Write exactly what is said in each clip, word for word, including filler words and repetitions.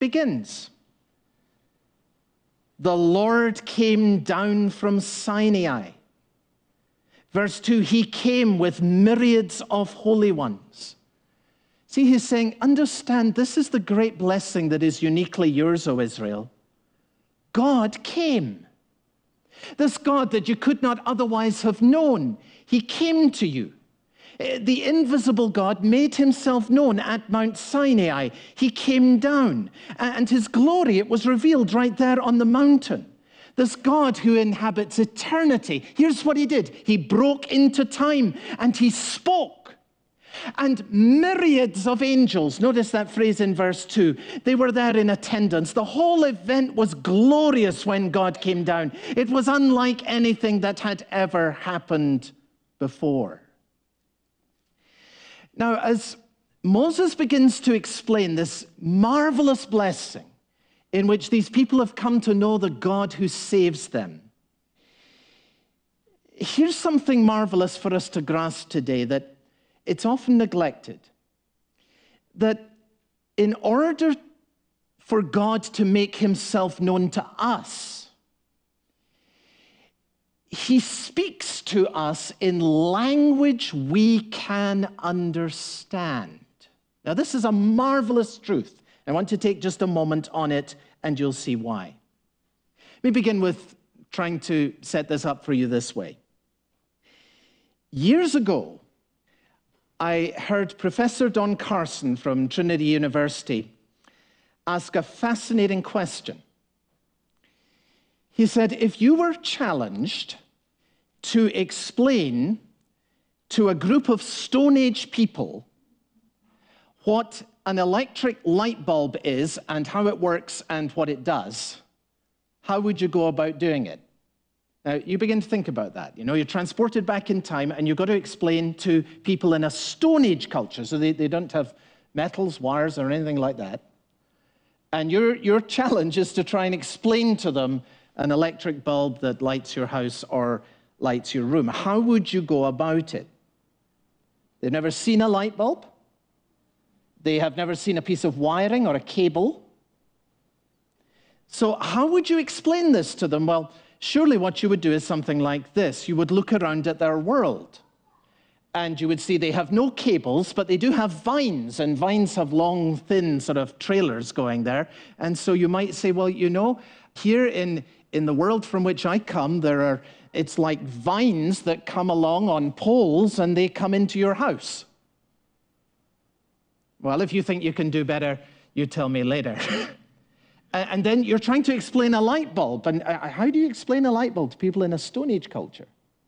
begins. The Lord came down from Sinai. Verse two, he came with myriads of holy ones. See, he's saying, understand, this is the great blessing that is uniquely yours, O Israel. God came. This God that you could not otherwise have known, he came to you. The invisible God made himself known at Mount Sinai. He came down, and his glory, it was revealed right there on the mountain. This God who inhabits eternity, here's what he did. He broke into time, and he spoke. And myriads of angels, notice that phrase in verse two, they were there in attendance. The whole event was glorious when God came down. It was unlike anything that had ever happened before. Now, as Moses begins to explain this marvelous blessing in which these people have come to know the God who saves them, here's something marvelous for us to grasp today that it's often neglected. That in order for God to make himself known to us, he speaks to us in language we can understand. Now, this is a marvelous truth. I want to take just a moment on it, and you'll see why. Let me begin with trying to set this up for you this way. Years ago, I heard Professor Don Carson from Trinity University ask a fascinating question. He said, if you were challenged to explain to a group of Stone Age people what an electric light bulb is and how it works and what it does, how would you go about doing it? Now, you begin to think about that. You know, you're transported back in time, and you've got to explain to people in a Stone Age culture, so they, they don't have metals, wires, or anything like that. And your, your challenge is to try and explain to them an electric bulb that lights your house or lights your room. How would you go about it? They've never seen a light bulb. They have never seen a piece of wiring or a cable. So how would you explain this to them? Well, surely what you would do is something like this. You would look around at their world, and you would see they have no cables, but they do have vines, and vines have long, thin sort of trailers going there. And so you might say, well, you know, here in, in the world from which I come, there are, it's like vines that come along on poles, and they come into your house. Well, if you think you can do better, you tell me later. And then you're trying to explain a light bulb. And how do you explain a light bulb to people in a Stone Age culture?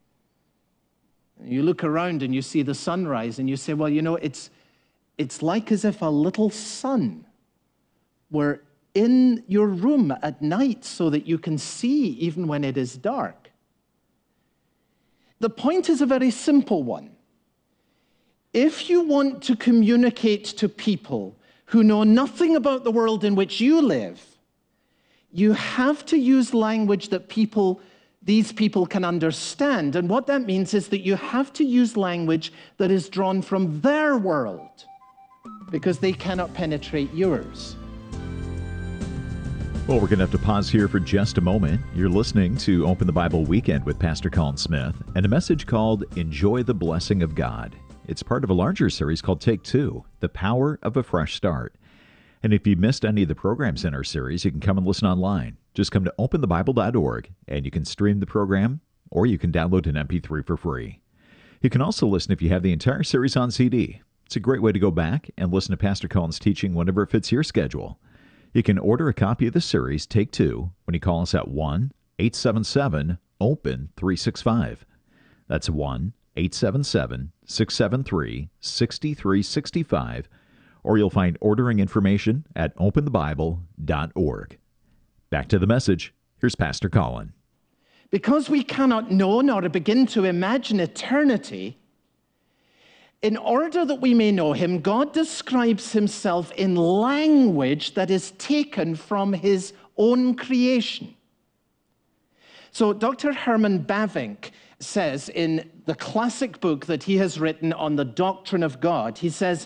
You look around and you see the sunrise, and you say, well, you know, it's, it's like as if a little sun were in your room at night so that you can see even when it is dark. The point is a very simple one. If you want to communicate to people who know nothing about the world in which you live, you have to use language that people, these people can understand. And what that means is that you have to use language that is drawn from their world, because they cannot penetrate yours. Well, we're going to have to pause here for just a moment. You're listening to Open the Bible Weekend with Pastor Colin Smith, and a message called Enjoy the Blessing of God. It's part of a larger series called Take Two, The Power of a Fresh Start. And if you missed any of the programs in our series, you can come and listen online. Just come to open the bible dot org, and you can stream the program, or you can download an M P three for free. You can also listen if you have the entire series on C D. It's a great way to go back and listen to Pastor Colin's teaching whenever it fits your schedule. You can order a copy of the series, Take Two, when you call us at one eight seven seven open three six five. That's one eight seven seven six seven three six three six five, or you'll find ordering information at open the bible dot org. Back to the message. Here's Pastor Colin. Because we cannot know nor begin to imagine eternity, in order that we may know him, God describes himself in language that is taken from his own creation. So Doctor Herman Bavinck says in the classic book that he has written on the doctrine of God, he says,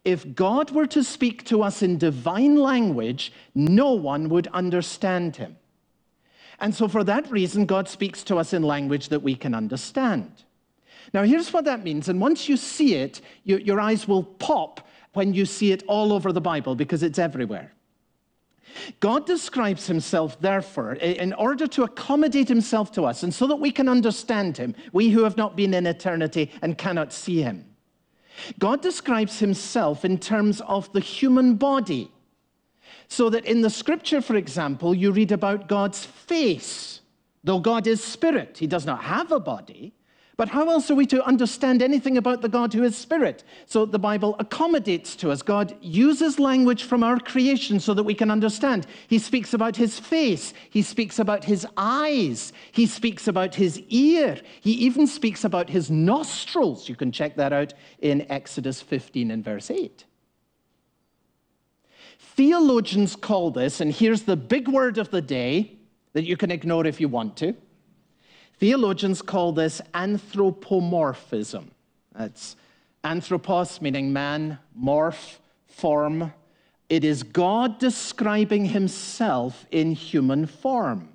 if God were to speak to us in divine language, no one would understand him. And so for that reason, God speaks to us in language that we can understand. Now, here's what that means. And once you see it, you, your eyes will pop when you see it all over the Bible, because it's everywhere. God describes himself, therefore, in order to accommodate himself to us, and so that we can understand him, we who have not been in eternity and cannot see him. God describes himself in terms of the human body. So that in the scripture, for example, you read about God's face. Though God is spirit, he does not have a body. But how else are we to understand anything about the God who is spirit? So the Bible accommodates to us. God uses language from our creation so that we can understand. He speaks about his face. He speaks about his eyes. He speaks about his ear. He even speaks about his nostrils. You can check that out in Exodus fifteen and verse eight. Theologians call this, and here's the big word of the day that you can ignore if you want to. Theologians call this anthropomorphism. That's anthropos, meaning man, morph, form. It is God describing himself in human form.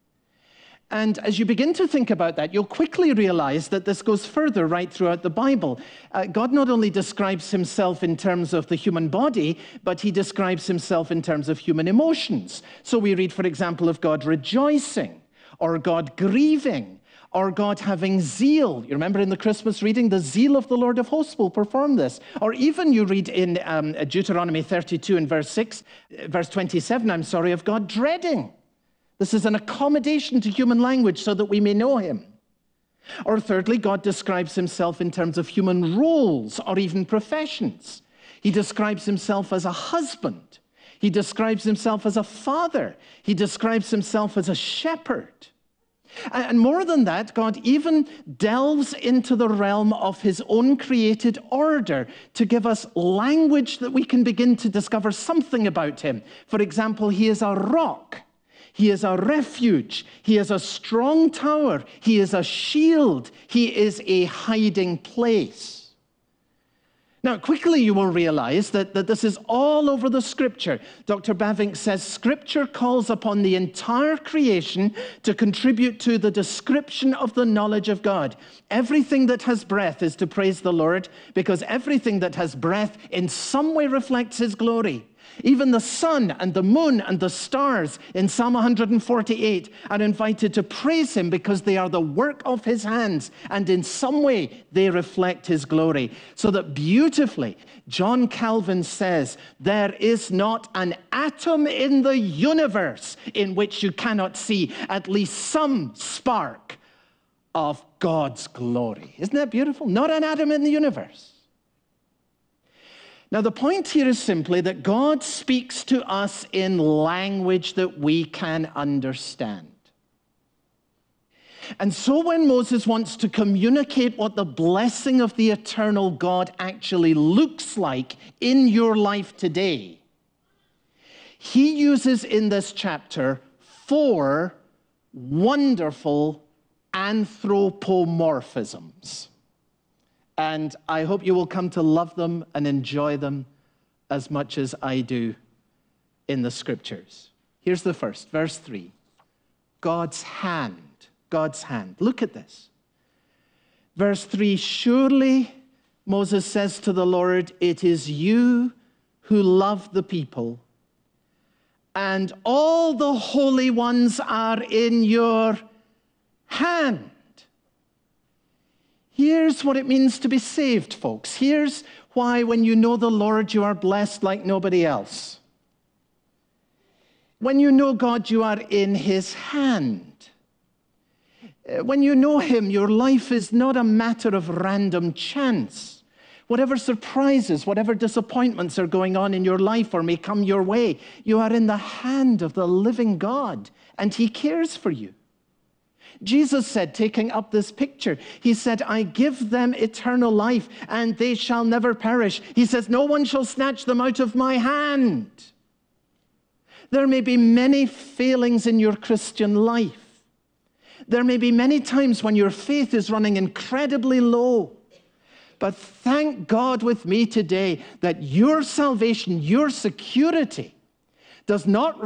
And as you begin to think about that, you'll quickly realize that this goes further right throughout the Bible. Uh, God not only describes himself in terms of the human body, but he describes himself in terms of human emotions. So we read, for example, of God rejoicing, or God grieving, or God having zeal. You remember in the Christmas reading, the zeal of the Lord of hosts will perform this. Or even you read in um, Deuteronomy thirty-two and verse six, verse twenty-seven, I'm sorry, of God dreading. This is an accommodation to human language so that we may know him. Or thirdly, God describes himself in terms of human roles or even professions. He describes himself as a husband. He describes himself as a father. He describes himself as a shepherd. And more than that, God even delves into the realm of his own created order to give us language that we can begin to discover something about him. For example, he is a rock. He is a refuge. He is a strong tower. He is a shield. He is a hiding place. Now, quickly you will realize that, that this is all over the Scripture. Doctor Bavinck says, Scripture calls upon the entire creation to contribute to the description of the knowledge of God. Everything that has breath is to praise the Lord, because everything that has breath in some way reflects his glory. Even the sun and the moon and the stars in Psalm one forty-eight are invited to praise him because they are the work of his hands, and in some way they reflect his glory. So that beautifully, John Calvin says, there is not an atom in the universe in which you cannot see at least some spark of God's glory. Isn't that beautiful? Not an atom in the universe. Now, the point here is simply that God speaks to us in language that we can understand. And so when Moses wants to communicate what the blessing of the eternal God actually looks like in your life today, he uses in this chapter four wonderful anthropomorphisms. And I hope you will come to love them and enjoy them as much as I do in the Scriptures. Here's the first, verse three. God's hand. God's hand. Look at this. Verse three, surely, Moses says to the Lord, it is you who love the people, and all the holy ones are in your hand. Here's what it means to be saved, folks. Here's why when you know the Lord, you are blessed like nobody else. When you know God, you are in his hand. When you know him, your life is not a matter of random chance. Whatever surprises, whatever disappointments are going on in your life or may come your way, you are in the hand of the living God, and he cares for you. Jesus said, taking up this picture, he said, I give them eternal life, and they shall never perish. He says, no one shall snatch them out of my hand. There may be many failings in your Christian life. There may be many times when your faith is running incredibly low. But thank God with me today that your salvation, your security, does not